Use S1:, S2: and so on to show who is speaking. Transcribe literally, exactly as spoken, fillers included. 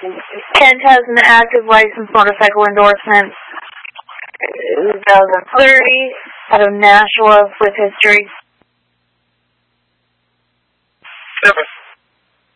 S1: Kent has an active license motorcycle endorsement. twenty thirty out of Nashua with history.
S2: Seven.